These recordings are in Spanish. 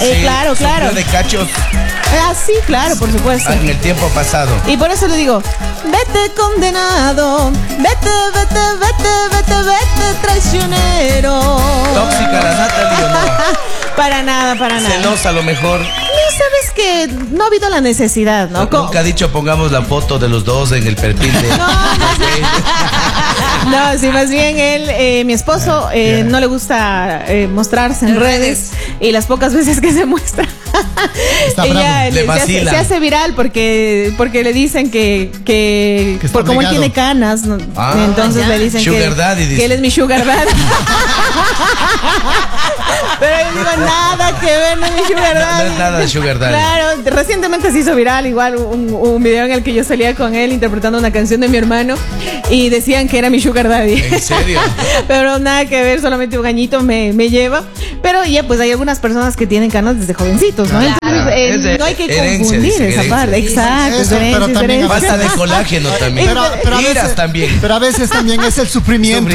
Claro. De cachos. Sí, claro, por supuesto. En el tiempo pasado. Y por eso le digo, vete condenado, vete traicionero. Tóxica la Natalie, ¿o no? Para nada. Celosa a lo mejor. No, sabes que no ha habido la necesidad, ¿no? Nunca ha dicho pongamos la foto de los dos en el perfil de... No, sí, más bien él, mi esposo, no le gusta mostrarse en redes y las pocas veces que se muestra ella se hace viral porque le dicen que por como él tiene canas, ¿no? Entonces le dicen que él es mi sugar daddy. Pero yo digo, nada que ver, no es mi sugar daddy. No es nada de sugar daddy. Claro, recientemente se hizo viral igual un video en el que yo salía con él interpretando una canción de mi hermano y decían que era mi sugar daddy. ¿En serio? Pero nada que ver, solamente un añito me lleva. Pero ya pues hay algunas personas que tienen canas desde jovencitos, ¿no? Claro. Entonces no hay que confundir esa parte. Exacto. Eso, pero también falta de colágeno también. Pero a veces, también. Pero a veces también es el sufrimiento.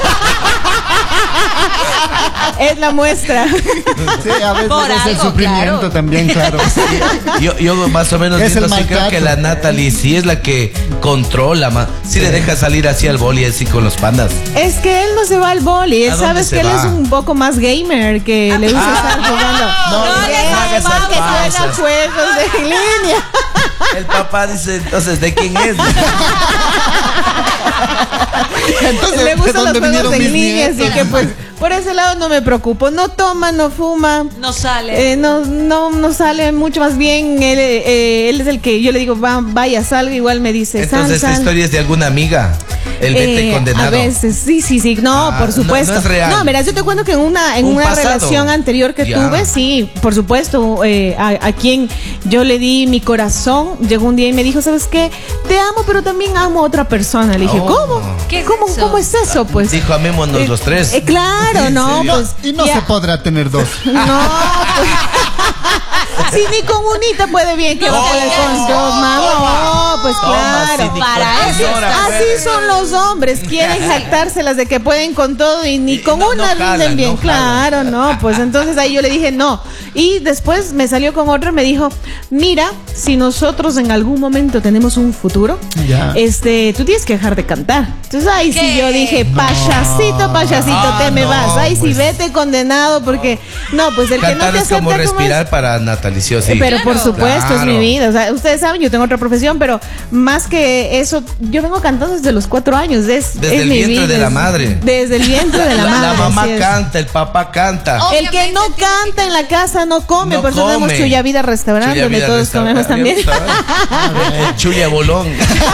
Es la muestra. Sí, a veces es el sufrimiento también, claro. Sí. Yo más o menos viendo, sí creo que la Natalie sí es la que controla, sí le deja salir así al boli, así con los pandas. Es que él no se va al boli, sabes que él es un poco más gamer, que le gusta estar jugando. No que juega juegos de línea. El papá dice, entonces, ¿de quién es? Entonces, le gustan los juegos en línea, así que pues por ese lado no me preocupo. No toma, no fuma. No sale. No sale mucho, más bien él es el que yo le digo, vaya, salga, igual me dice, entonces esta historia es de alguna amiga. El vete condenado. A veces, sí. No, por supuesto. No es real. No, mira, yo te cuento que en una relación anterior que tuve, sí, por supuesto, a quien yo le di mi corazón, llegó un día y me dijo, ¿sabes qué? Te amo, pero también amo a otra persona. Le dije, ¿cómo? ¿Cómo es eso? Pues dijo, amémonos los tres. Claro, no, pues. Y no se podrá tener dos. No, pues. Si ni con unita puede bien, que va a poder con dos, mamá. No, pues claro. Para eso. Así son los hombres, quieren jactárselas de que pueden con todo y ni con una rinden bien. Claro, no, pues entonces ahí yo le dije no. Y después me salió con otro y me dijo, mira, si nosotros en algún momento tenemos un futuro, tú tienes que dejar de cantar. Entonces ahí sí yo dije, payasito, te me vas. Ahí sí, vete condenado, porque no, pues el cantar que no te es como respirar para Natalicio, sí. Pero por supuesto, es mi vida. O sea, ustedes saben, yo tengo otra profesión, pero más que eso, yo vengo cantando desde los 4 años. Desde el vientre de la madre. Desde el vientre de la madre. La mamá canta, el papá canta. El que no canta en la casa no come. Por eso tenemos Chuya Vida Restaurante, donde todos comemos también. Chuya Bolón.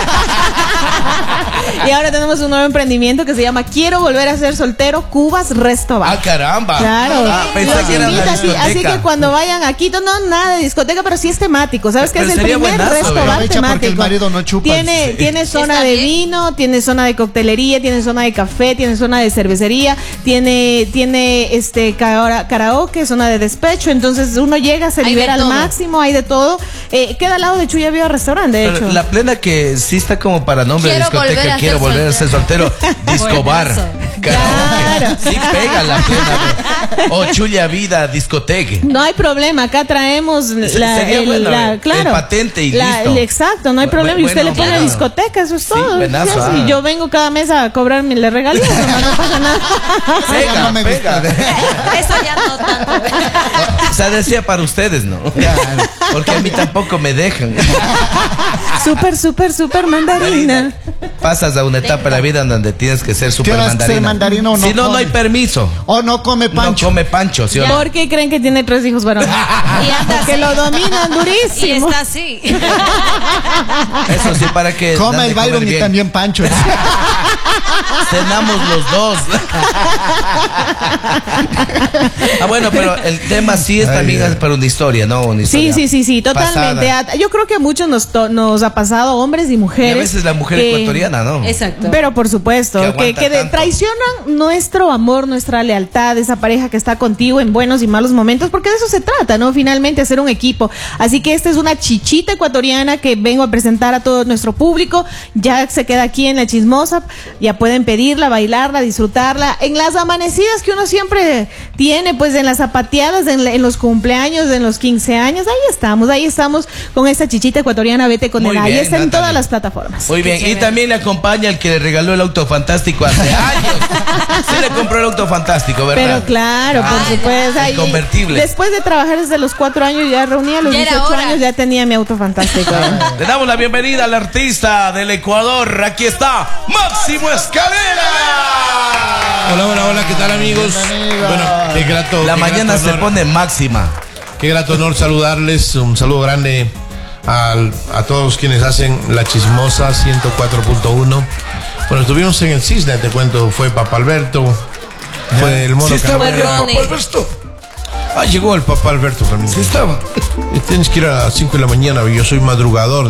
Y ahora tenemos un nuevo emprendimiento que se llama Quiero volver a ser soltero, Cubas Resto Bar. ¡Ah, caramba! Claro. Pensé que era una discoteca. Así que cuando vayan a Quito, no, nada de discoteca, pero sí es temático. ¿Sabes qué? Es el primer buenazo, Resto Bar temático. El marido no chupa. Tiene zona de vino, tiene zona de coctelería, tiene zona de café, tiene zona de cervecería, tiene karaoke, zona de despecho. Entonces uno llega, se libera al máximo, hay de todo. Queda al lado de Chuya Vida Restaurante, de hecho. La plena que sí está como para nombre de discoteca. Quiero volver a ser soltero. Disco bar. Claro. Sí pega la plena. O Chuya Vida Discoteca. No hay problema, acá traemos el patente y listo. Exacto, no hay problema. Y usted le pone discoteca, eso es todo. Y yo vengo cada mes a cobrarme la regalías, no pasa nada. Pega. Eso ya no tanto. O sea, decía para ustedes, ¿no? Porque a mí tampoco me dejan. Súper mandarina. Pasas a una etapa de la vida donde tienes que ser súper mandarina. O no, si no, no hay permiso. O no come pancho. No come pancho, ¿sí o no? ¿Por qué creen que tiene 3 hijos varones? Porque lo dominan durísimo. Y está así. Eso sí, para que come el Byron y también pancho. Cenamos los dos. Bueno, pero el tema sí es también para una historia, ¿no? Una historia sí, totalmente. Pasada. Yo creo que a muchos nos ha ha pasado, hombres y mujeres. Y a veces la mujer ecuatoriana, ¿no? Exacto. Pero por supuesto, que traicionan nuestro amor, nuestra lealtad, esa pareja que está contigo en buenos y malos momentos, porque de eso se trata, ¿no? Finalmente, hacer un equipo. Así que esta es una chichita ecuatoriana que vengo a presentar a todo nuestro público. Ya se queda aquí en La Chismosa, ya pueden pedirla, bailarla, disfrutarla. En las amanecidas que uno siempre tiene, pues en las zapateadas, en los cumpleaños, en los 15 años, ahí estamos con esta chichita ecuatoriana, Vete con él. Ahí está en todas las plataformas. Muy bien, y también le acompaña el que le regaló el auto fantástico hace años. Sí le compró el auto fantástico, ¿verdad? Pero claro, por supuesto. El convertible. Después de trabajar desde los 4 años, ya reunía los 18 años, ya tenía mi auto fantástico. Le damos la bienvenida al artista del Ecuador. Aquí está Máximo Escalera. Hola, ¿qué tal, amigos? Bienvenido. Bueno, qué grato. La mañana se pone máxima. Qué grato honor saludarles. Un saludo grande a todos quienes hacen La Chismosa 104.1. Bueno, estuvimos en el Cisne, te cuento. Fue Papa Alberto, fue el Mono Candela. Papa Alberto. Llegó el Papa Alberto también. Sí estaba. Tienes que ir a las 5 de la mañana, yo soy madrugador.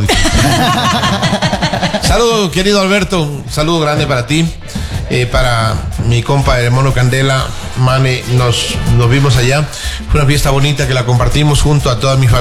Saludo, querido Alberto. Un saludo grande para ti. Para mi compa el Mono Candela, Mane, nos vimos allá. Fue una fiesta bonita que la compartimos junto a toda mi familia.